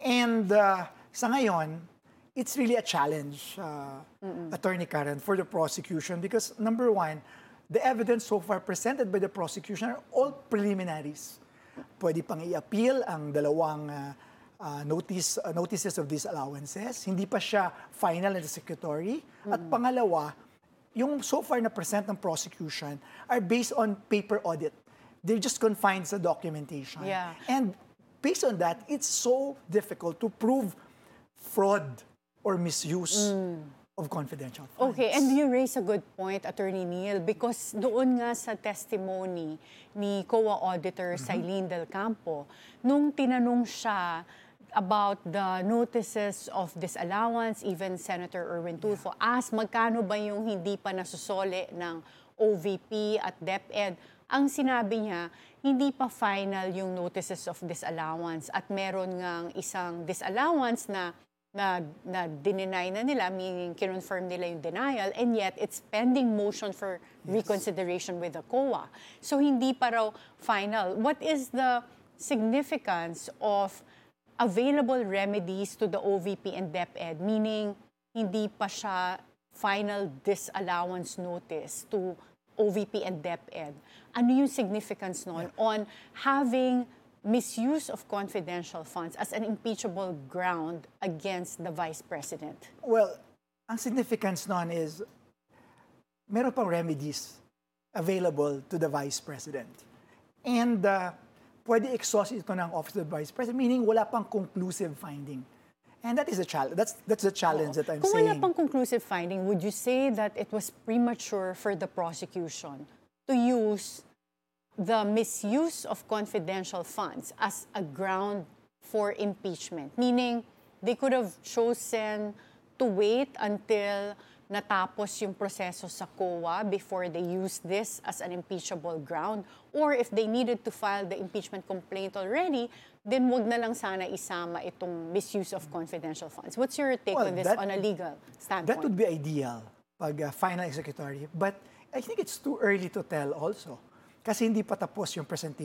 And sa ngayon, it's really a challenge, Attorney Karen, for the prosecution because number one, the evidence so far presented by the prosecution are all preliminaries. Pwede pang i-appeal ang dalawang notices of disallowances. Hindi pa siya final and executory. At pangalawa, yung so far na present ng prosecution are based on paper audit. They're just confined sa documentation. Yeah. And based on that, it's so difficult to prove fraud or misuse of confidential funds. Okay, and you raise a good point, Attorney Neil, because doon nga sa testimony ni COA Auditor Sailin Del Campo, nung tinanong siya about the notices of disallowance, even Senator Erwin Tulfo asked magkano ba yung hindi pa nasusole ng OVP at DepEd. Ang sinabi niya, hindi pa final yung notices of disallowance at meron ngang isang disallowance na dininay na nila, meaning kinonfirm nila yung denial, and yet it's pending motion for reconsideration with the COA. So hindi pa raw final. What is the significance of available remedies to the OVP and DepEd, meaning hindi pa siya final disallowance notice to OVP and DepEd? Ano yung significance nun on having misuse of confidential funds as an impeachable ground against the Vice President? Well, ang significance nun is meron pang remedies available to the Vice President. And pwede exhaust ito ng Office of the Vice President, meaning wala pang conclusive finding. And that is a challenge. That's the challenge that I'm Kung saying. wala pang conclusive finding, would you say that it was premature for the prosecution to use the misuse of confidential funds as a ground for impeachment? Meaning, they could have chosen to wait until natapos yung proseso sa COA before they use this as an impeachable ground. Or if they needed to file the impeachment complaint already, then wag na lang sana isama itong misuse of confidential funds. What's your take on this on a legal standpoint? That would be ideal pag final executory. But I think it's too early to tell also. Kasi hindi pa tapos yung presentation.